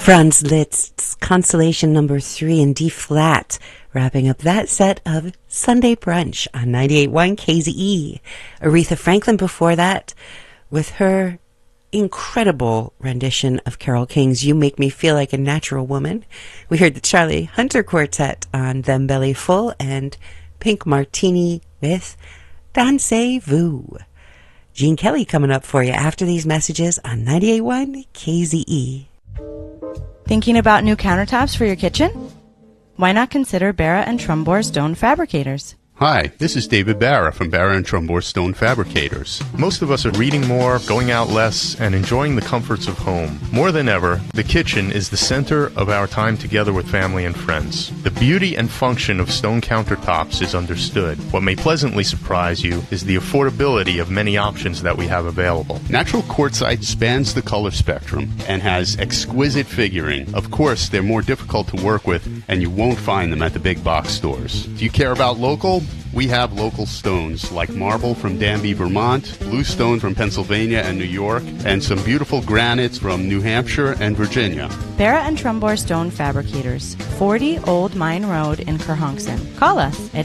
Franz Liszt's Constellation number 3 in D flat, wrapping up that set of Sunday Brunch on 98.1 KZE. Aretha Franklin before that with her incredible rendition of Carole King's You Make Me Feel Like a Natural Woman. We heard the Charlie Hunter Quartet on Them Belly Full and Pink Martini with Dansez-vous. Gene Kelly coming up for you after these messages on 98.1 KZE. Thinking about new countertops for your kitchen? Why not consider Barra and Trumbore Stone Fabricators? Hi, this is David Barra from Barra and Trumbore Stone Fabricators. Most of us are reading more, going out less, and enjoying the comforts of home. More than ever, the kitchen is the center of our time together with family and friends. The beauty and function of stone countertops is understood. What may pleasantly surprise you is the affordability of many options that we have available. Natural quartzite spans the color spectrum and has exquisite figuring. Of course, they're more difficult to work with, and you won't find them at the big box stores. Do you care about local? We have local stones like marble from Danby, Vermont, bluestone from Pennsylvania and New York, and some beautiful granites from New Hampshire and Virginia. Barra and Trumbore Stone Fabricators, 40 Old Mine Road in Kerhonkson. Call us at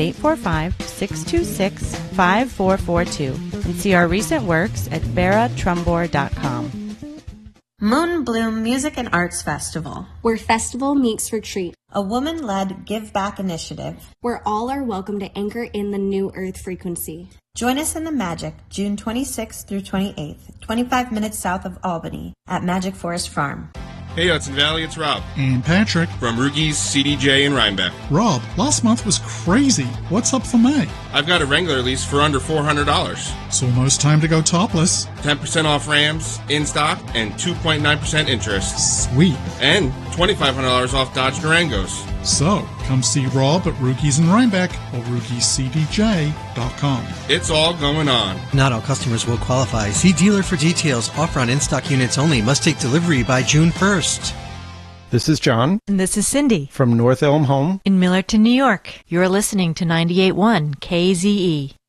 845-626-5442 and see our recent works at barratrumbore.com. Moon Bloom Music and Arts Festival, where festival meets retreat. A woman-led give-back initiative, where all are welcome to anchor in the new Earth frequency. Join us in the Magic, June 26th through 28th, 25 minutes south of Albany, at Magic Forest Farm. Hey Hudson Valley, it's Rob. And Patrick. From Rugies, CDJ, and Rhinebeck. Rob, last month was crazy. What's up for May? I've got a Wrangler lease for under $400. It's almost time to go topless. 10% off Rams, in stock, and 2.9% interest. Sweet. And $2,500 off Dodge Durangos. So, come see Rob at Rugies in Rhinebeck or RugiesCDJ.com. It's all going on. Not all customers will qualify. See dealer for details. Offer on in-stock units only. Must take delivery by June 1st. This is John. And this is Cindy. From North Elm Home in Millerton, New York. You're listening to 98.1 KZE.